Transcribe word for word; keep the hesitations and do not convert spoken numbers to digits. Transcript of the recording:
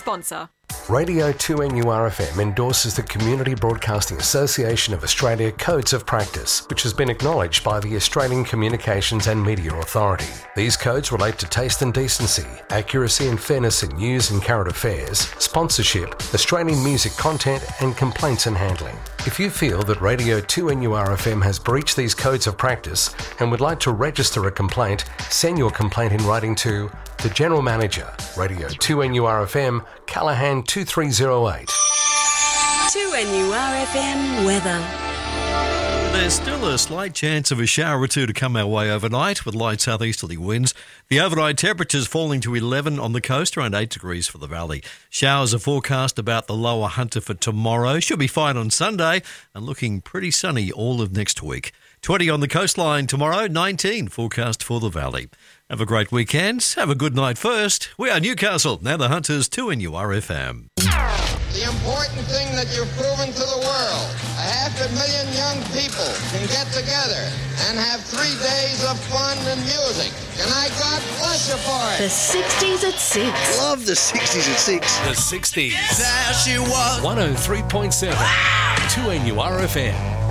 sponsor. Radio two N U R F M endorses the Community Broadcasting Association of Australia Codes of Practice, which has been acknowledged by the Australian Communications and Media Authority. These codes relate to taste and decency, accuracy and fairness in news and current affairs, sponsorship, Australian music content and complaints and handling. If you feel that Radio two N U R F M has breached these codes of practice and would like to register a complaint, send your complaint in writing to the General Manager, Radio two N U R F M, Callaghan two three zero eight. two N U R F M weather. There's still a slight chance of a shower or two to come our way overnight with light southeasterly winds. The overnight temperatures falling to eleven on the coast, around eight degrees for the valley. Showers are forecast about the lower Hunter for tomorrow. Should be fine on Sunday and looking pretty sunny all of next week. twenty on the coastline tomorrow, nineteen forecast for the valley. Have a great weekend. Have a good night first. We are Newcastle, now the Hunters, two N U R F M. The important thing that you've proven to the world, a half a million young people can get together and have three days of fun and music. And I God bless you for it. The sixties at six. Love the sixties at six. The sixties. There she was. one oh three point seven. two N U R F M.